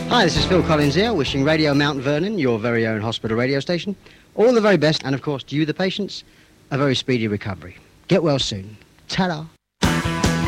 Hi, this is Phil Collins here, wishing Radio Mount Vernon, your very own hospital radio station, all the very best, and of course to you, the patients, a very speedy recovery. Get well soon. Ta-da!